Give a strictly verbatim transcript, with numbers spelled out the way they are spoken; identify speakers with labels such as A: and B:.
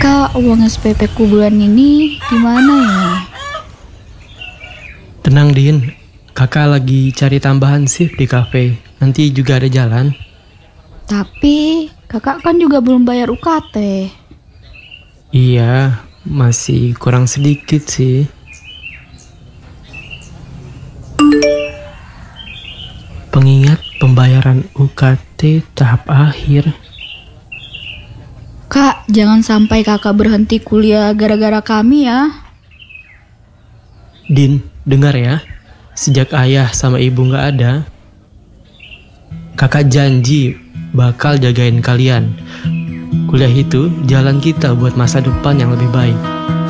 A: Kak, uang S P P ku bulan ini gimana ya?
B: Tenang Din, kakak lagi cari tambahan shift di kafe. Nanti juga ada jalan.
A: Tapi kakak kan juga belum bayar U K T.
B: Iya, masih kurang sedikit sih. Pengingat pembayaran U K T tahap akhir.
A: Kak, jangan sampai kakak berhenti kuliah gara-gara kami ya.
B: Din, dengar ya. Sejak ayah sama ibu gak ada, kakak janji bakal jagain kalian. Kuliah itu jalan kita buat masa depan yang lebih baik.